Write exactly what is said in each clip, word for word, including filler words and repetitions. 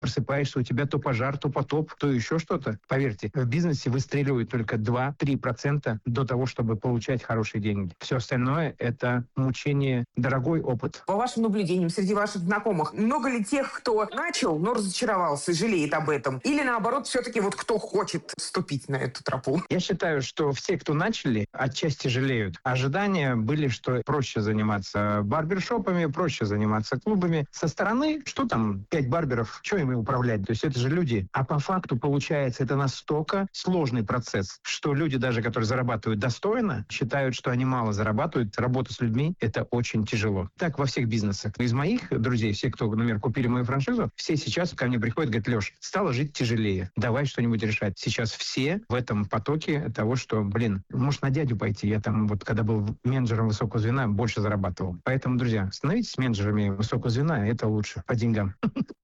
просыпаешься, у тебя то пожар, то потоп, то еще что-то. Поверьте, в бизнесе выстреливает только два-три процента до того, чтобы получать хорошие деньги. Все остальное — это мучение, дорогой опыт. По вашим наблюдениям, среди ваших знакомых, много ли тех, кто начал, но разочаровался, жалеет об этом? Или наоборот, все-таки вот кто хочет вступить на эту тропу? Я считаю, что все, кто начали, отчасти жалеют. Ожидания были, что проще заниматься барбершопами, проще заниматься клубами. Со стороны, что там, пять барберов, что им управлять? То есть это же люди. А по факту, получается, это настолько сложный процесс, что люди, даже которые зарабатывают достойно, считают, что они мало зарабатывают. Работа с людьми — это очень тяжело. Так во всех бизнесах. Из моих друзей, все, кто, например, купили мою франшизу, все сейчас ко мне приходят, говорят: Леш, стало жить тяжелее. Давай что-нибудь решать. Сейчас все в этом потоке того, что, блин, может, на дядю пойти. Я там вот, когда был менеджером высокого звена, больше зарабатывал. Поэтому, друзья, становитесь менеджерами высокого звена, это лучше по деньгам.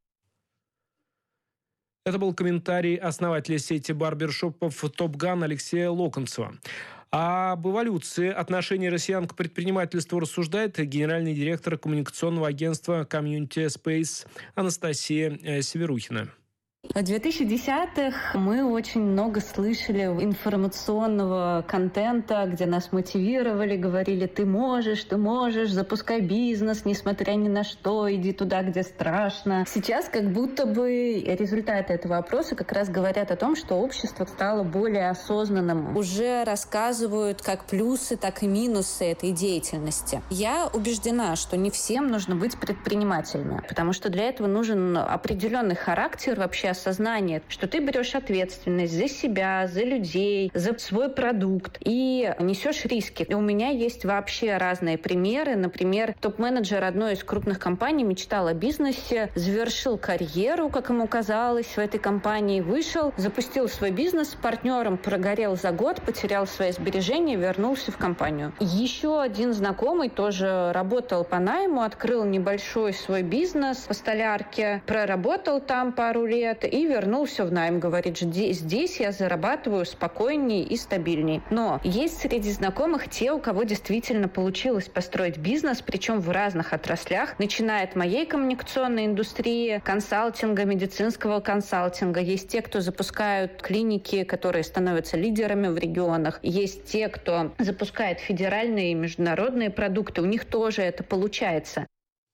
Это был комментарий основателя сети барбершопов «Топган» Алексея Локонцева. Об эволюции отношений россиян к предпринимательству рассуждает генеральный директор коммуникационного агентства Community Space Анастасия Северухина. В две тысячи десятых мы очень много слышали информационного контента, где нас мотивировали, говорили: ты можешь, ты можешь, запускай бизнес, несмотря ни на что, иди туда, где страшно. Сейчас как будто бы результаты этого опроса как раз говорят о том, что общество стало более осознанным. Уже рассказывают как плюсы, так и минусы этой деятельности. Я убеждена, что не всем нужно быть предпринимателями, потому что для этого нужен определенный характер, вообще осознание, что ты берешь ответственность за себя, за людей, за свой продукт и несешь риски. И у меня есть вообще разные примеры. Например, топ-менеджер одной из крупных компаний мечтал о бизнесе, завершил карьеру, как ему казалось, в этой компании, вышел, запустил свой бизнес с партнером, прогорел за год, потерял свои сбережения, вернулся в компанию. Еще один знакомый тоже работал по найму, открыл небольшой свой бизнес по столярке, проработал там пару лет и вернулся в найм. Говорит: здесь я зарабатываю спокойнее и стабильнее. Но есть среди знакомых те, у кого действительно получилось построить бизнес, причем в разных отраслях, начиная от моей коммуникационной индустрии, консалтинга, медицинского консалтинга. Есть те, кто запускают клиники, которые становятся лидерами в регионах. Есть те, кто запускает федеральные и международные продукты. У них тоже это получается.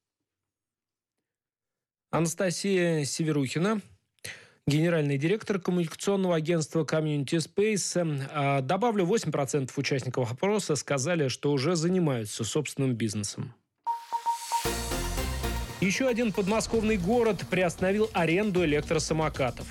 Анастасия Северухина, генеральный директор коммуникационного агентства Community Space. Добавлю, восемь процентов участников опроса сказали, что уже занимаются собственным бизнесом. Еще один подмосковный город приостановил аренду электросамокатов.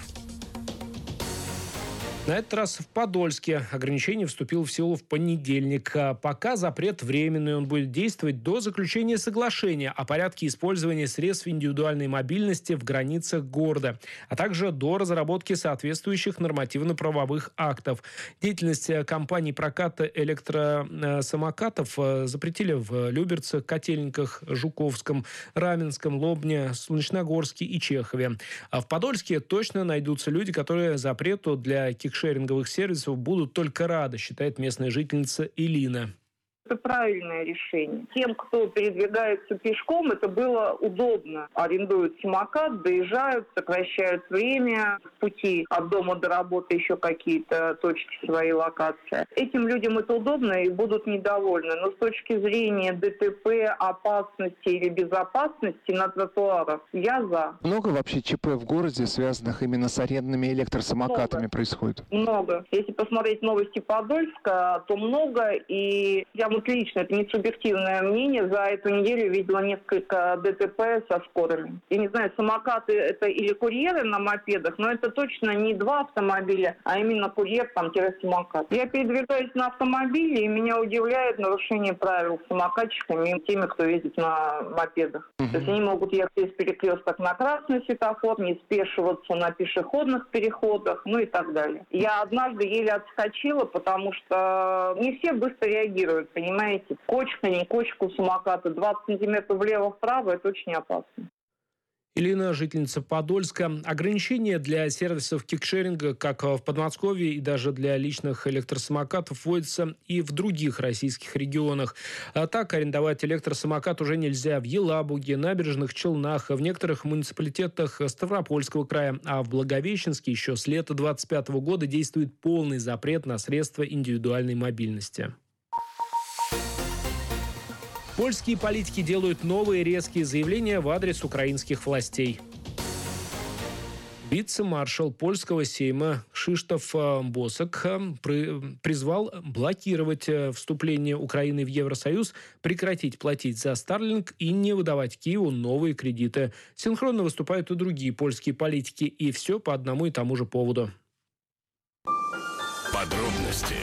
На этот раз в Подольске ограничение вступило в силу в понедельник. Пока запрет временный, он будет действовать до заключения соглашения о порядке использования средств индивидуальной мобильности в границах города, а также до разработки соответствующих нормативно-правовых актов. Деятельность компаний проката электросамокатов запретили в Люберцах, Котельниках, Жуковском, Раменском, Лобне, Солнечногорске и Чехове. А в Подольске точно найдутся люди, которые запрету для кикшеринговых сервисов будут только рады, считает местная жительница Элина. Это правильное решение. Тем, кто передвигается пешком, это было удобно. Арендуют самокат, доезжают, сокращают время в пути от дома до работы, еще какие-то точки своей локации. Этим людям это удобно и будут недовольны. Но с точки зрения ДТП, опасности или безопасности на тротуарах, я за. Много вообще ЧП в городе, связанных именно с арендными электросамокатами, много происходит? Много. Если посмотреть новости Подольска, то много. И я вот лично, это не субъективное мнение, за эту неделю видела несколько ДТП со скорыми. Я не знаю, самокаты это или курьеры на мопедах, но это точно не два автомобиля, а именно курьер, там-самокат. Я передвигаюсь на автомобиле, и меня удивляет нарушение правил самокатчиками и теми, кто ездит на мопедах. Uh-huh. То есть они могут ехать из перекресток на красный светофор, не спешиваться на пешеходных переходах, ну и так далее. Я однажды еле отскочила, потому что не все быстро реагируют, понимаете, кочка, не кочка у самоката, двадцать сантиметров влево-вправо, это очень опасно. Елена, жительница Подольска. Ограничения для сервисов кикшеринга, как в Подмосковье, и даже для личных электросамокатов вводятся и в других российских регионах. А так, арендовать электросамокат уже нельзя в Елабуге, Набережных Челнах, в некоторых муниципалитетах Ставропольского края. А в Благовещенске еще с лета двадцать пятого года действует полный запрет на средства индивидуальной мобильности. Польские политики делают новые резкие заявления в адрес украинских властей. Вице-маршал польского сейма Кшиштоф Босак призвал блокировать вступление Украины в Евросоюз, прекратить платить за Starlink и не выдавать Киеву новые кредиты. Синхронно выступают и другие польские политики, и все по одному и тому же поводу. Подробности.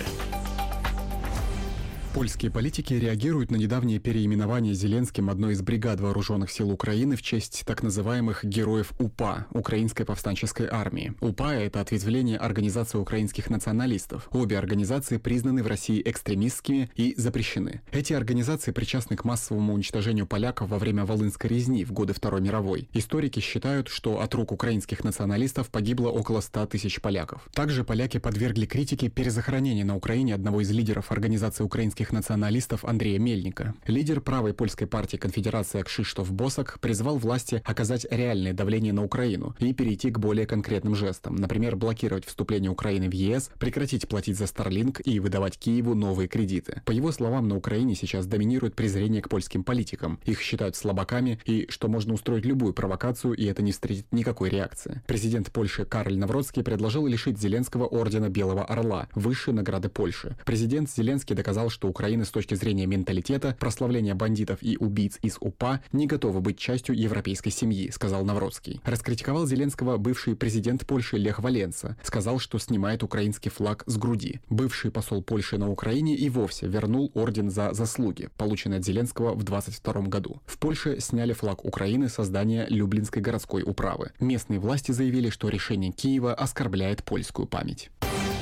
Польские политики реагируют на недавнее переименование Зеленским одной из бригад вооруженных сил Украины в честь так называемых героев УПА – Украинской повстанческой армии. УПА – это ответвление Организации украинских националистов. Обе организации признаны в России экстремистскими и запрещены. Эти организации причастны к массовому уничтожению поляков во время Волынской резни в годы Второй мировой. Историки считают, что от рук украинских националистов погибло около ста тысяч поляков. Также поляки подвергли критике перезахоронения на Украине одного из лидеров Организации украинских националистов Андрея Мельника. Лидер правой польской партии «Конфедерация» Кшиштоф Босак призвал власти оказать реальное давление на Украину и перейти к более конкретным жестам, например, блокировать вступление Украины в ЕС, прекратить платить за Starlink и выдавать Киеву новые кредиты. По его словам, на Украине сейчас доминирует презрение к польским политикам. Их считают слабаками и что можно устроить любую провокацию, и это не встретит никакой реакции. Президент Польши Кароль Навроцкий предложил лишить Зеленского ордена Белого Орла, высшей награды Польши. Президент Зеленский доказал, что Украина с точки зрения менталитета, прославления бандитов и убийц из УПА не готова быть частью европейской семьи, сказал Навроцкий. Раскритиковал Зеленского бывший президент Польши Лех Валенса. Сказал, что снимает украинский флаг с груди. Бывший посол Польши на Украине и вовсе вернул орден за заслуги, полученный от Зеленского в двадцать втором году. В Польше сняли флаг Украины со здания Люблинской городской управы. Местные власти заявили, что решение Киева оскорбляет польскую память.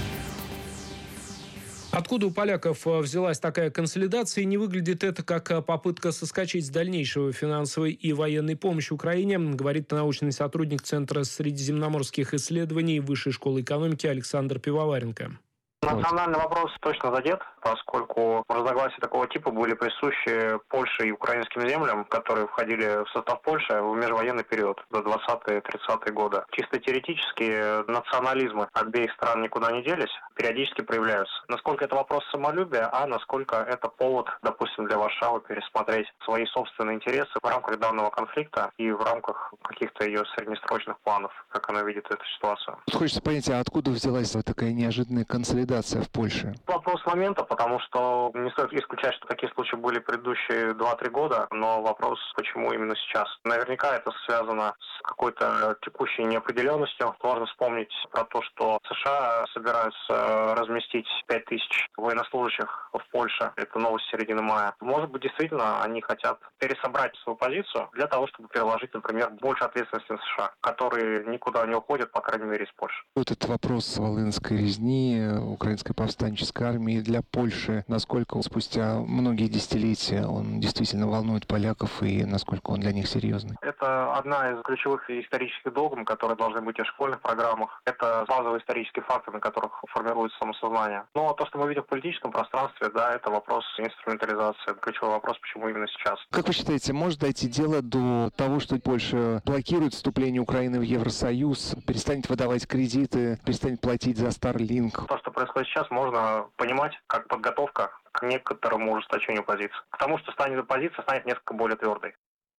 Откуда у поляков взялась такая консолидация, и не выглядит это как попытка соскочить с дальнейшего финансовой и военной помощи Украине, говорит научный сотрудник Центра средиземноморских исследований Высшей школы экономики Александр Пивоваренко. Национальный вопрос точно задет, поскольку разногласия такого типа были присущи Польше и украинским землям, которые входили в состав Польши в межвоенный период до двадцатые-тридцатые годы. Чисто теоретически национализмы обеих стран никуда не делись, периодически проявляются. Насколько это вопрос самолюбия, а насколько это повод, допустим, для Варшавы пересмотреть свои собственные интересы в рамках данного конфликта и в рамках каких-то ее среднесрочных планов, как она видит эту ситуацию. Хочется понять, а откуда взялась вот такая неожиданная консолидация в Польше? Вопрос момента, потому что не стоит исключать, что такие случаи были предыдущие два-три года, но вопрос, почему именно сейчас. Наверняка это связано с какой-то текущей неопределенностью. Можно вспомнить про то, что США собираются разместить пять тысяч военнослужащих в Польше. Это новость середины мая. Может быть, действительно, они хотят пересобрать свою позицию для того, чтобы переложить, например, больше ответственности на США, которые никуда не уходят, по крайней мере, из Польши. Вот этот вопрос Волынской резни, Украинской повстанческой армии для Польши, насколько спустя многие десятилетия он действительно волнует поляков и насколько он для них серьезный? Это одна из ключевых исторических догм, которые должны быть и в школьных программах. Это базовые исторические факты, на которых формируется самосознание. Но то, что мы видим в политическом пространстве, да, это вопрос инструментализации. Ключевой вопрос, почему именно сейчас. Как вы считаете, может дойти дело до того, что Польша блокирует вступление Украины в Евросоюз, перестанет выдавать кредиты, перестанет платить за Starlink? То, что происходит сейчас, можно понимать как подготовка к некоторому ужесточению позиции. К тому, что станет позиция, станет несколько более твердой.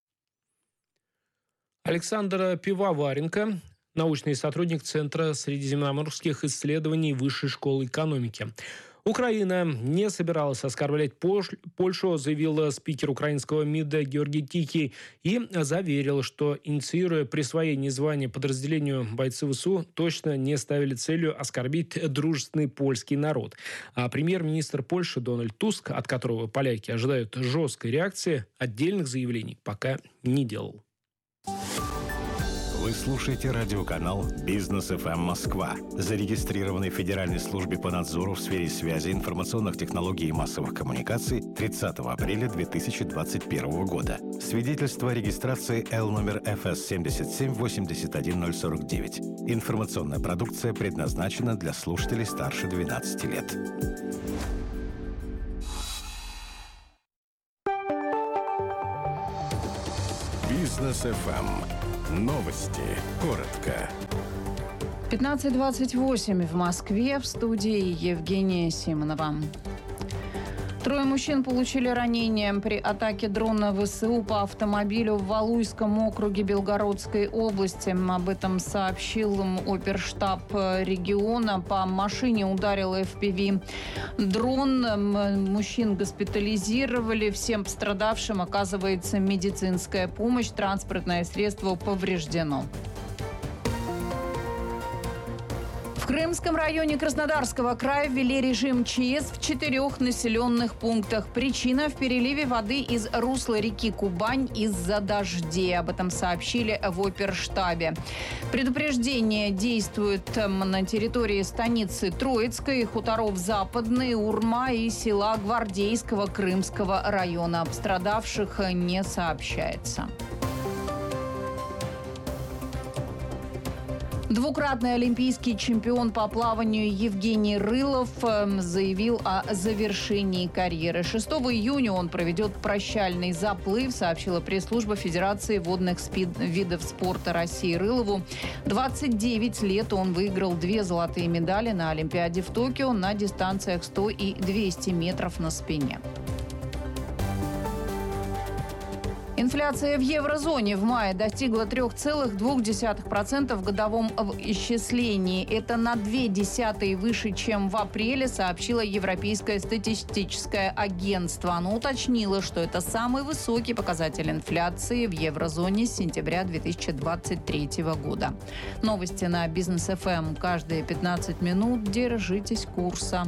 Александр Пивоваренко, научный сотрудник Центра средиземноморских исследований Высшей школы экономики. Украина не собиралась оскорблять Польшу, заявил спикер украинского МИДа Георгий Тихий и заверил, что, инициируя присвоение звания подразделению бойцы ВСУ, точно не ставили целью оскорбить дружественный польский народ. А премьер-министр Польши Дональд Туск, от которого поляки ожидают жесткой реакции, отдельных заявлений пока не делал. Вы слушаете радиоканал «Бизнес эф эм Москва», зарегистрированный в Федеральной службе по надзору в сфере связи, информационных технологий и массовых коммуникаций тридцатого апреля две тысячи двадцать первого года. Свидетельство о регистрации Л номер эф эс семьдесят семь восемьдесят один ноль сорок девять. Информационная продукция предназначена для слушателей старше двенадцати лет. Бизнес эф эм. Новости. Коротко. пятнадцать двадцать восемь в Москве. В студии Евгения Симонова. Трое мужчин получили ранения при атаке дрона ВСУ по автомобилю в Валуйском округе Белгородской области. Об этом сообщил оперштаб региона. По машине ударил эф пи ви дрон. Мужчин госпитализировали. Всем пострадавшим оказывается медицинская помощь. Транспортное средство повреждено. В Крымском районе Краснодарского края ввели режим ЧС в четырех населенных пунктах. Причина в переливе воды из русла реки Кубань из-за дождей. Об этом сообщили в оперштабе. Предупреждение действует на территории станицы Троицкой, хуторов Западный, Урма и села Гвардейского Крымского района. Пострадавших не сообщается. Двукратный олимпийский чемпион по плаванию Евгений Рылов заявил о завершении карьеры. шестого июня он проведет прощальный заплыв, сообщила пресс-служба Федерации водных спид... видов спорта России. Рылову двадцать девять лет. Он выиграл две золотые медали на Олимпиаде в Токио на дистанциях сто и двести метров на спине. Инфляция в еврозоне в мае достигла три целых две десятых процента в годовом исчислении. Это на две десятые выше, чем в апреле, сообщило Европейское статистическое агентство. Оно уточнило, что это самый высокий показатель инфляции в еврозоне с сентября две тысячи двадцать третьего года. Новости на Бизнес эф эм каждые пятнадцать минут. Держитесь курса.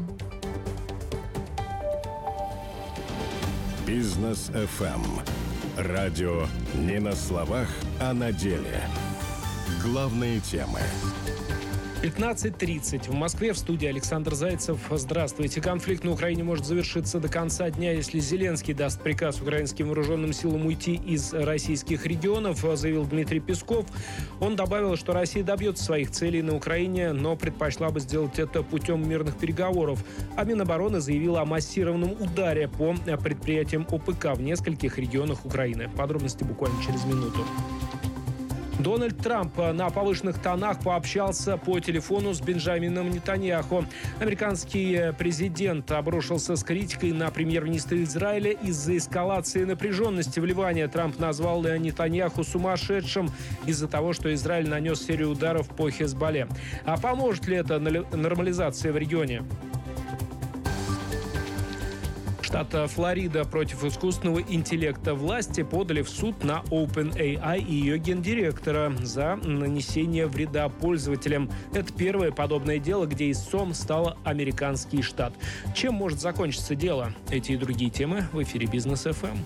Бизнес эф эм. Радио не на словах, а на деле. Главные темы. пятнадцать тридцать. В Москве в студии Александр Зайцев. Здравствуйте. Конфликт на Украине может завершиться до конца дня, если Зеленский даст приказ украинским вооруженным силам уйти из российских регионов, заявил Дмитрий Песков. Он добавил, что Россия добьется своих целей на Украине, но предпочла бы сделать это путем мирных переговоров. А Минобороны заявила о массированном ударе по предприятиям о пэ ка в нескольких регионах Украины. Подробности буквально через минуту. Дональд Трамп на повышенных тонах пообщался по телефону с Бенджамином Нетаньяху. Американский президент обрушился с критикой на премьер-министра Израиля из-за эскалации напряженности в Ливане. Трамп назвал Нетаньяху сумасшедшим из-за того, что Израиль нанес серию ударов по Хезболле. А поможет ли это нормализации в регионе? Штат Флорида против искусственного интеллекта. Власти подали в суд на OpenAI и ее гендиректора за нанесение вреда пользователям. Это первое подобное дело, где истцом стал американский штат. Чем может закончиться дело? Эти и другие темы в эфире Бизнес эф эм.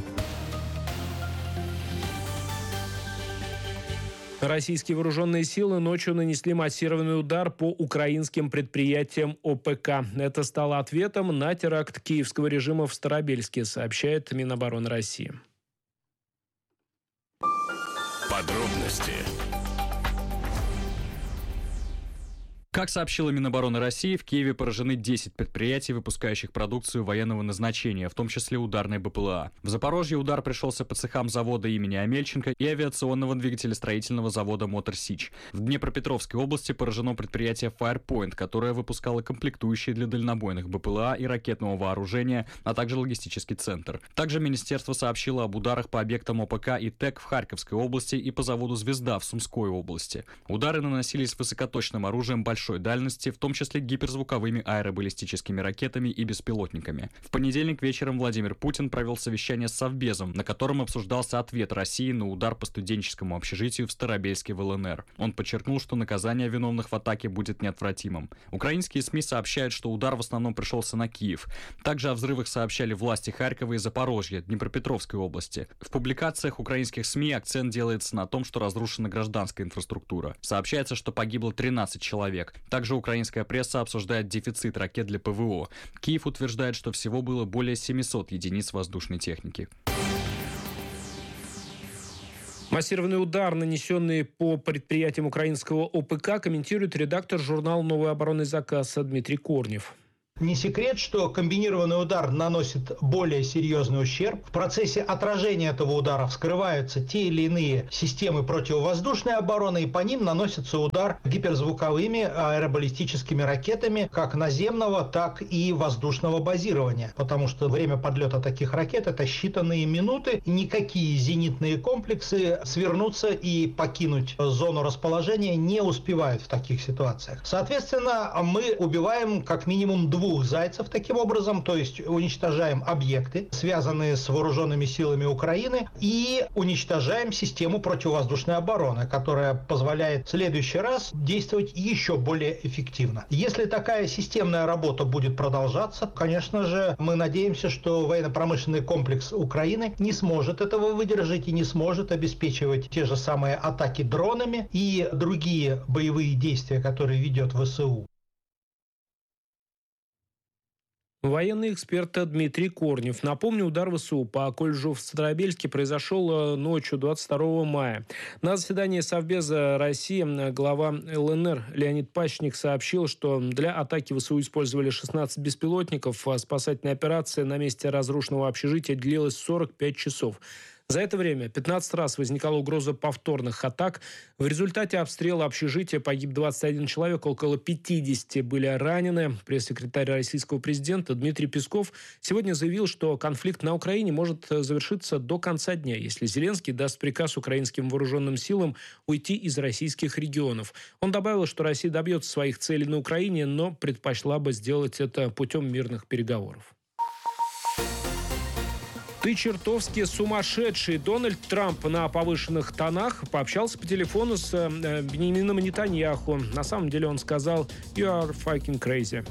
Российские вооруженные силы ночью нанесли массированный удар по украинским предприятиям о пэ ка. Это стало ответом на теракт киевского режима в Старобельске, сообщает Минобороны России. Подробности. Как сообщила Минобороны России, в Киеве поражены десять предприятий, выпускающих продукцию военного назначения, в том числе ударной бэ пэ эл а. В Запорожье удар пришелся по цехам завода имени Амельченко и авиационного двигателестроительного завода «Мотор Сич». В Днепропетровской области поражено предприятие Firepoint, которое выпускало комплектующие для дальнобойных бэ пэ эл а и ракетного вооружения, а также логистический центр. Также министерство сообщило об ударах по объектам о пэ ка и ТЭК в Харьковской области и по заводу «Звезда» в Сумской области. Удары наносились высокоточным оружием большого большой дальности, в том числе гиперзвуковыми аэробаллистическими ракетами и беспилотниками. В понедельник вечером Владимир Путин провел совещание с Совбезом, на котором обсуждался ответ России на удар по студенческому общежитию в Старобельске в ЛНР. Он подчеркнул, что наказание виновных в атаке будет неотвратимым. Украинские СМИ сообщают, что удар в основном пришелся на Киев. Также о взрывах сообщали власти Харькова и Запорожья, Днепропетровской области. В публикациях украинских СМИ акцент делается на том, что разрушена гражданская инфраструктура. Сообщается, что погибло тринадцать человек. Также украинская пресса обсуждает дефицит ракет для ПВО. Киев утверждает, что всего было более семисот единиц воздушной техники. Массированный удар, нанесенный по предприятиям украинского ОПК, комментирует редактор журнала «Новый оборонный заказ» Дмитрий Корнев. Не секрет, что комбинированный удар наносит более серьезный ущерб. В процессе отражения этого удара вскрываются те или иные системы противовоздушной обороны, и по ним наносится удар гиперзвуковыми аэробаллистическими ракетами как наземного, так и воздушного базирования. Потому что время подлета таких ракет – это считанные минуты, и никакие зенитные комплексы свернуться и покинуть зону расположения не успевают в таких ситуациях. Соответственно, мы убиваем как минимум двух двух зайцев таким образом, то есть уничтожаем объекты, связанные с вооруженными силами Украины, и уничтожаем систему противовоздушной обороны, которая позволяет в следующий раз действовать еще более эффективно. Если такая системная работа будет продолжаться, конечно же, мы надеемся, что военно-промышленный комплекс Украины не сможет этого выдержать и не сможет обеспечивать те же самые атаки дронами и другие боевые действия, которые ведет ВСУ. Военный эксперт Дмитрий Корнев. Напомню, удар ВСУ по колледжу в Старобельске произошел ночью двадцать второго мая. На заседании Совбеза России глава ЛНР Леонид Пащник сообщил, что для атаки ВСУ использовали шестнадцать беспилотников, а спасательная операция на месте разрушенного общежития длилась сорок пять часов. За это время пятнадцать раз возникала угроза повторных атак. В результате обстрела общежития погиб двадцать один человек, около пятидесяти были ранены. Пресс-секретарь российского президента Дмитрий Песков сегодня заявил, что конфликт на Украине может завершиться до конца дня, если Зеленский даст приказ украинским вооруженным силам уйти из российских регионов. Он добавил, что Россия добьется своих целей на Украине, но предпочла бы сделать это путем мирных переговоров. «Ты чертовски сумасшедший». Дональд Трамп на повышенных тонах пообщался по телефону с э, Беньямином Нетаньяху. На самом деле он сказал «You are fucking crazy».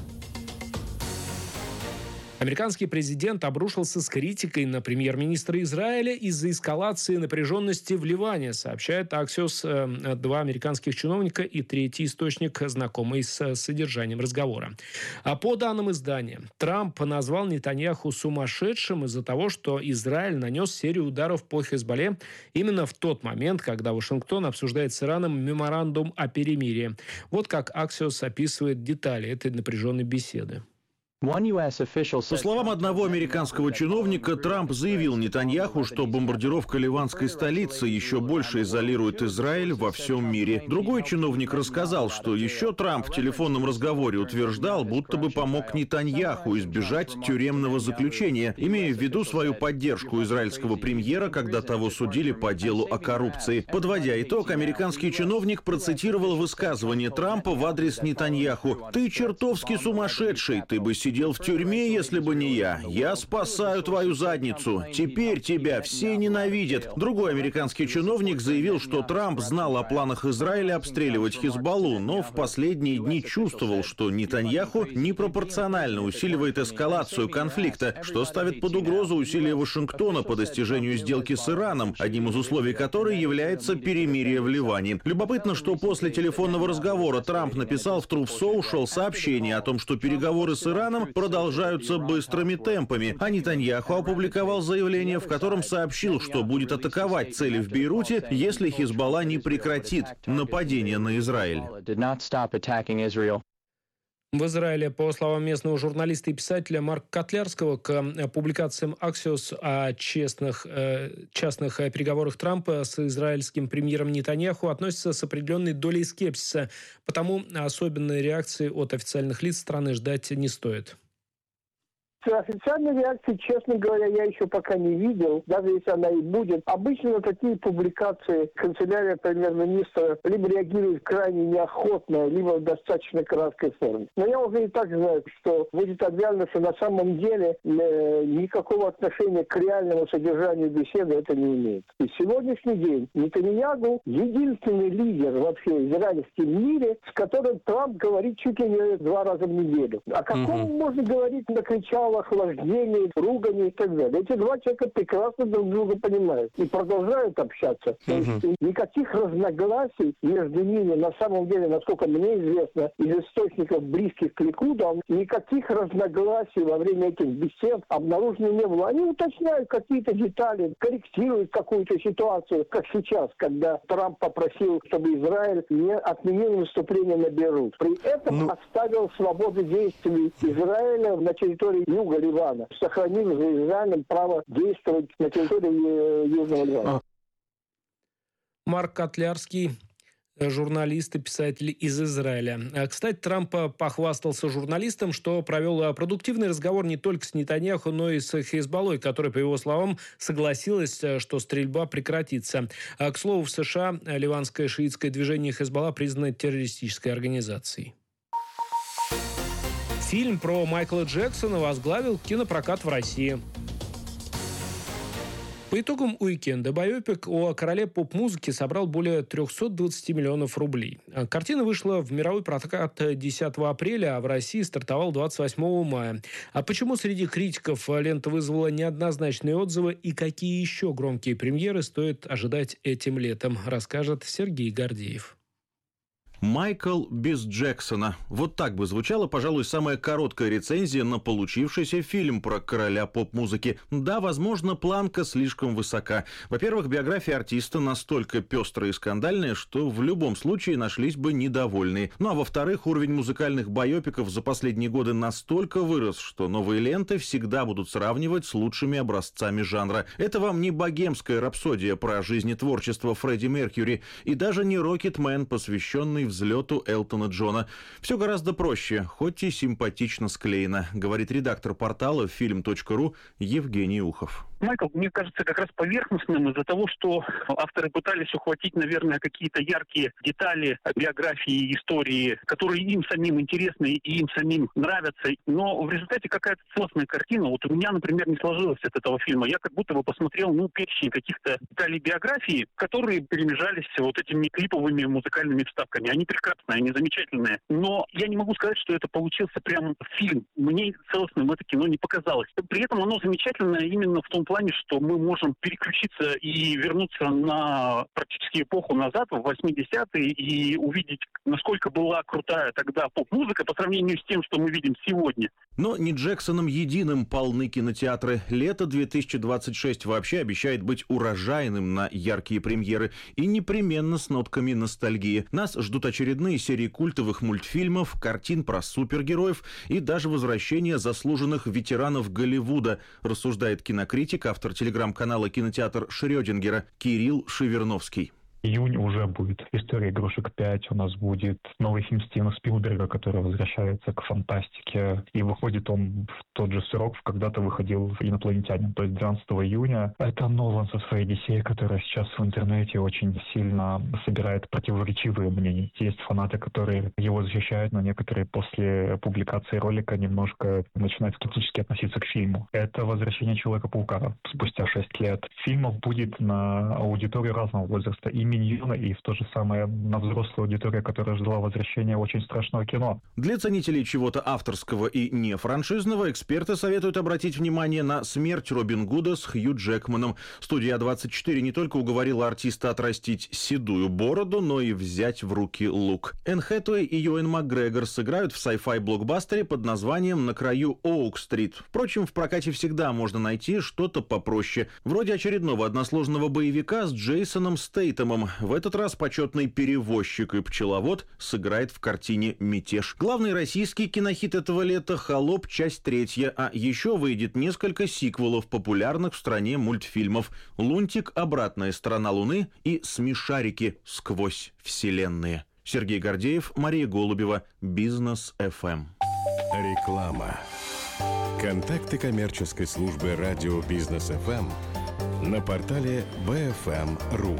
Американский президент обрушился с критикой на премьер-министра Израиля из-за эскалации напряженности в Ливане, сообщает Axios, два американских чиновника и третий источник, знакомый с содержанием разговора. А по данным издания, Трамп назвал Нетаньяху сумасшедшим из-за того, что Израиль нанес серию ударов по Хезболле именно в тот момент, когда Вашингтон обсуждает с Ираном меморандум о перемирии. Вот как Axios описывает детали этой напряженной беседы. По словам одного американского чиновника, Трамп заявил Нетаньяху, что бомбардировка ливанской столицы еще больше изолирует Израиль во всем мире. Другой чиновник рассказал, что еще Трамп в телефонном разговоре утверждал, будто бы помог Нетаньяху избежать тюремного заключения, имея в виду свою поддержку израильского премьера, когда того судили по делу о коррупции. Подводя итог, американский чиновник процитировал высказывание Трампа в адрес Нетаньяху: «Ты чертовски сумасшедший, ты бы сидел в тюрьме, если бы не я. Я спасаю твою задницу. Теперь тебя все ненавидят». Другой американский чиновник заявил, что Трамп знал о планах Израиля обстреливать Хизбаллу, но в последние дни чувствовал, что Нетаньяху непропорционально усиливает эскалацию конфликта, что ставит под угрозу усилия Вашингтона по достижению сделки с Ираном, одним из условий которой является перемирие в Ливане. Любопытно, что после телефонного разговора Трамп написал в Truth Social сообщение о том, что переговоры с Ираном продолжаются быстрыми темпами, а Нетаньяху опубликовал заявление, в котором сообщил, что будет атаковать цели в Бейруте, если Хизбалла не прекратит нападение на Израиль. В Израиле, по словам местного журналиста и писателя Марка Котлярского, к публикациям Axios о честных, э, частных переговорах Трампа с израильским премьером Нетаньяху относятся с определенной долей скепсиса, потому особенной реакции от официальных лиц страны ждать не стоит. Официальной реакции, честно говоря, я еще пока не видел, даже если она и будет. Обычно на такие публикации канцелярия премьер-министра либо реагирует крайне неохотно, либо в достаточно краткой форме. Но я уже и так знаю, что будет объявлено, что на самом деле э, никакого отношения к реальному содержанию беседы это не имеет. И сегодняшний день Нетаньяху единственный лидер вообще израильский в мире, с которым Трамп говорит чуть ли не два раза в неделю. О каком угу. можно говорить, накричал, охлаждении, ругани и так далее. Эти два человека прекрасно друг друга понимают и продолжают общаться. То есть угу. никаких разногласий между ними, на самом деле, насколько мне известно, из источников близких к Ликуду, никаких разногласий во время этих бесед обнаружено не было. Они уточняют какие-то детали, корректируют какую-то ситуацию, как сейчас, когда Трамп попросил, чтобы Израиль не отменил наступление на Бейрут. При этом ну... оставил свободу действий Израиля на территории Юга Ливана, сохранив за Израилем право действовать на территории Южного Ливана. Марк Котлярский, журналист и писатель из Израиля. Кстати, Трамп похвастался журналистам, что провел продуктивный разговор не только с Нетаньяху, но и с Хезболлой, которая, по его словам, согласилась, что стрельба прекратится. К слову, в США ливанское шиитское движение Хезболла признано террористической организацией. Фильм про Майкла Джексона возглавил кинопрокат в России. По итогам уикенда байопик о короле поп-музыки собрал более триста двадцать миллионов рублей. Картина вышла в мировой прокат десятого апреля, а в России стартовал двадцать восьмого мая. А почему среди критиков лента вызвала неоднозначные отзывы и какие еще громкие премьеры стоит ожидать этим летом, расскажет Сергей Гордеев. Майкл без Джексона. Вот так бы звучала, пожалуй, самая короткая рецензия на получившийся фильм про короля поп-музыки. Да, возможно, планка слишком высока. Во-первых, биография артиста настолько пестрая и скандальная, что в любом случае нашлись бы недовольные. Ну а во-вторых, уровень музыкальных байопиков за последние годы настолько вырос, что новые ленты всегда будут сравнивать с лучшими образцами жанра. Это вам не богемская рапсодия про жизнетворчество Фредди Меркьюри и даже не Рокетмен, посвященный взлету Элтона Джона. Все гораздо проще, хоть и симпатично склеено, говорит редактор портала фильм точка ру Евгений Ухов. Майкл, мне кажется, как раз поверхностным из-за того, что авторы пытались ухватить, наверное, какие-то яркие детали биографии и истории, которые им самим интересны и им самим нравятся. Но в результате какая-то целостная картина. Вот у меня, например, не сложилась от этого фильма. Я как будто бы посмотрел, ну, перечень каких-то деталей биографии, которые перемежались вот этими клиповыми музыкальными вставками. Они прекрасные, они замечательные. Но я не могу сказать, что это получился прям фильм. Мне целостным это кино не показалось. При этом оно замечательное именно в том плане, что мы можем переключиться и вернуться на практически эпоху назад, в восьмидесятые, и увидеть, насколько была крутая тогда поп-музыка по сравнению с тем, что мы видим сегодня. Но не Джексоном единым полны кинотеатры. Лето две тысячи двадцать шесть вообще обещает быть урожайным на яркие премьеры и непременно с нотками ностальгии. Нас ждут очередные серии культовых мультфильмов, картин про супергероев и даже возвращение заслуженных ветеранов Голливуда, рассуждает кинокритик, автор телеграм-канала «Кинотеатр Шрёдингера» Кирилл Шеверновский. Июнь уже будет «История игрушек пять», у нас будет новый фильм Стивена Спилберга, который возвращается к фантастике, и выходит он в тот же срок, когда-то выходил «Инопланетянин», то есть двенадцатого июня. Это Нолан со своей «Одиссеей», которая сейчас в интернете очень сильно собирает противоречивые мнения. Есть фанаты, которые его защищают, но некоторые после публикации ролика немножко начинают скептически относиться к фильму. Это «Возвращение Человека-паука» спустя шесть лет. Фильмов будет на аудиторию разного возраста, и миньона, и в то же самое на взрослую аудиторию, которая ждала возвращения очень страшного кино. Для ценителей чего-то авторского и не франшизного эксперты советуют обратить внимание на «Смерть Робин Гуда» с Хью Джекманом. Студия двадцать четыре не только уговорила артиста отрастить седую бороду, но и взять в руки лук. Энн Хэтэуэй и Юэн Макгрегор сыграют в sci-fi блокбастере под названием «На краю Оук-стрит». Впрочем, в прокате всегда можно найти что-то попроще, вроде очередного односложного боевика с Джейсоном Стейтемом. В этот раз почетный перевозчик и пчеловод сыграет в картине «Мятеж». Главный российский кинохит этого лета «Холоп. Часть третья», а еще выйдет несколько сиквелов популярных в стране мультфильмов «Лунтик. Обратная сторона Луны» и «Смешарики. Сквозь вселенные». Сергей Гордеев, Мария Голубева, Бизнес эф эм. Реклама. Контакты коммерческой службы радио «Бизнес эф эм» на портале би эф эм точка ру.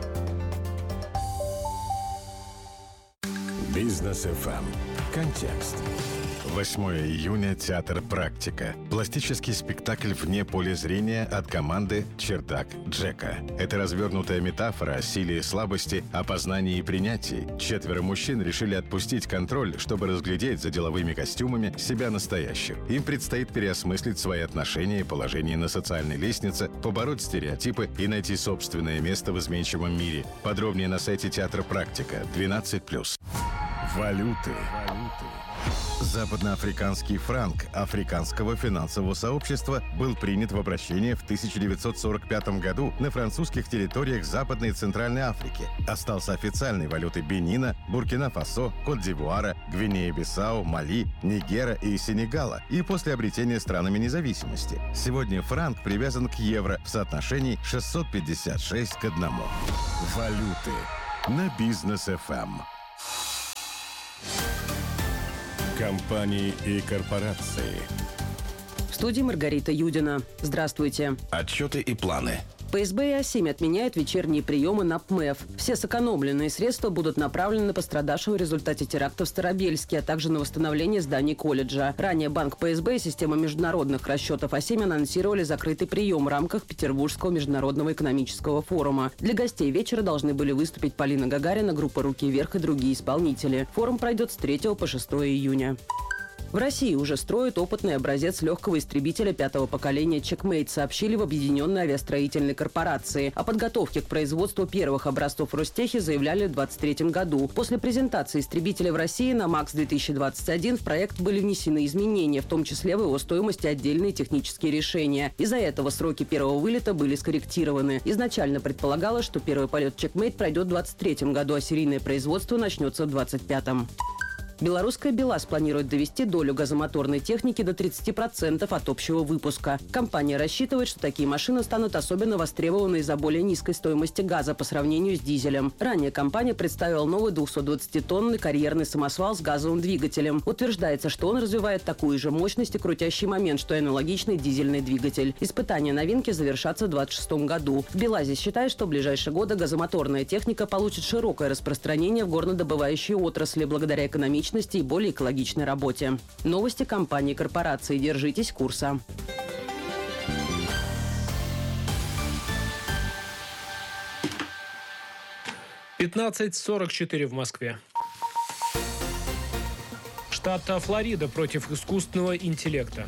«Бизнес эф эм». Контекст. восьмое июня. Театр «Практика». Пластический спектакль вне поля зрения от команды «Чердак Джека». Это развернутая метафора о силе и слабости, о познании и принятии. Четверо мужчин решили отпустить контроль, чтобы разглядеть за деловыми костюмами себя настоящих. Им предстоит переосмыслить свои отношения и положение на социальной лестнице, побороть стереотипы и найти собственное место в изменчивом мире. Подробнее на сайте театра «Практика». двенадцать плюс. Валюты. Западноафриканский франк Африканского финансового сообщества был принят в обращение в тысяча девятьсот сорок пятом году на французских территориях Западной и Центральной Африки. Остался официальной валютой Бенина, Буркина-Фасо, Кот-д'Ивуара, Гвинеи-Бисау, Мали, Нигера и Сенегала и после обретения странами независимости. Сегодня франк привязан к евро в соотношении шестьсот пятьдесят шесть к одному. Валюты на Бизнес эф эм. Компании и корпорации. В студии Маргарита Юдина. Здравствуйте. Отчеты и планы. ФСБ и А семь отменяют вечерние приемы на ПМЭФ. Все сэкономленные средства будут направлены на пострадавших в результате теракта в Старобельске, а также на восстановление зданий колледжа. Ранее банк ФСБ и система международных расчетов А семь анонсировали закрытый прием в рамках Петербургского международного экономического форума. Для гостей вечера должны были выступить Полина Гагарина, группа «Руки вверх» и другие исполнители. Форум пройдет с третьего по шестое июня. В России уже строят опытный образец легкого истребителя пятого поколения «Чекмейт», сообщили в Объединенной авиастроительной корпорации. О подготовке к производству первых образцов в Ростехе заявляли в двадцать третьем году. После презентации истребителя в России на МАКС две тысячи двадцать один в проект были внесены изменения, в том числе в его стоимости отдельные технические решения. Из-за этого сроки первого вылета были скорректированы. Изначально предполагалось, что первый полет «Чекмейт» пройдет в двадцать третьем году, а серийное производство начнется в двадцать пятом. Белорусская БелАЗ планирует довести долю газомоторной техники до тридцати процентов от общего выпуска. Компания рассчитывает, что такие машины станут особенно востребованы из-за более низкой стоимости газа по сравнению с дизелем. Ранее компания представила новый двухсотдвадцатитонный карьерный самосвал с газовым двигателем. Утверждается, что он развивает такую же мощность и крутящий момент, что и аналогичный дизельный двигатель. Испытания новинки завершатся в двадцать шестом году. В БелАЗе считают, что в ближайшие годы газомоторная техника получит широкое распространение в горнодобывающей отрасли благодаря экономичности и более экологичной работе. Новости компании и корпорации. Держитесь курса. пятнадцать сорок четыре в Москве. Штат Флорида против искусственного интеллекта.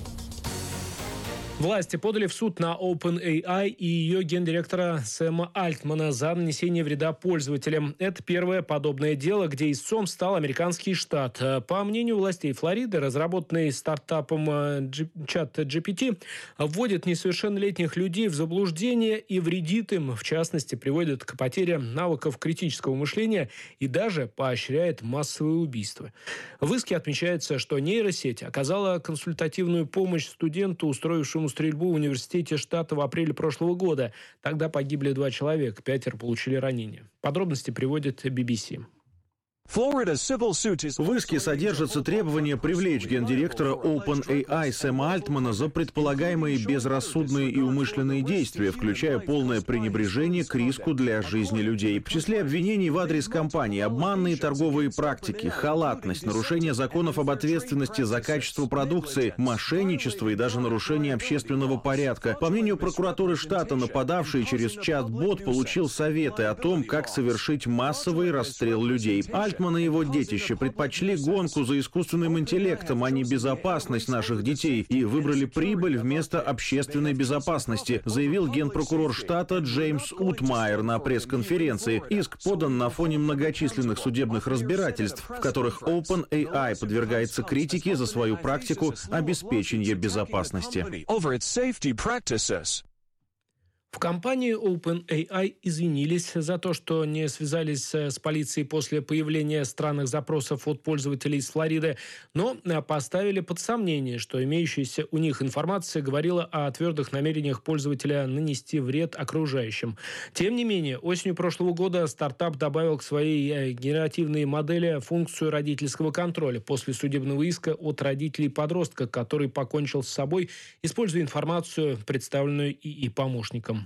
Власти подали в суд на OpenAI и ее гендиректора Сэма Альтмана за нанесение вреда пользователям. Это первое подобное дело, где истцом стал американский штат. По мнению властей Флориды, разработанный стартапом чат джи пи ти вводит несовершеннолетних людей в заблуждение и вредит им. В частности, приводит к потере навыков критического мышления и даже поощряет массовые убийства. В иске отмечается, что нейросеть оказала консультативную помощь студенту, устроившему стрельбу в университете штата в апреле прошлого года. Тогда погибли два человека, пятеро получили ранения. Подробности приводит би би си. В иске содержатся требования привлечь гендиректора OpenAI Сэма Альтмана за предполагаемые безрассудные и умышленные действия, включая полное пренебрежение к риску для жизни людей. В числе обвинений в адрес компании обманные торговые практики, халатность, нарушение законов об ответственности за качество продукции, мошенничество и даже нарушение общественного порядка. По мнению прокуратуры штата, нападавший через чат-бот получил советы о том, как совершить массовый расстрел людей. Альтман и его детище предпочли гонку за искусственным интеллектом, а не безопасность наших детей, и выбрали прибыль вместо общественной безопасности, заявил генпрокурор штата Джеймс Утмайер на пресс-конференции. Иск подан на фоне многочисленных судебных разбирательств, в которых OpenAI подвергается критике за свою практику обеспечения безопасности. В компании OpenAI извинились за то, что не связались с полицией после появления странных запросов от пользователей из Флориды, но поставили под сомнение, что имеющаяся у них информация говорила о твердых намерениях пользователя нанести вред окружающим. Тем не менее, осенью прошлого года стартап добавил к своей генеративной модели функцию родительского контроля после судебного иска от родителей подростка, который покончил с собой, используя информацию, представленную ИИ-помощником.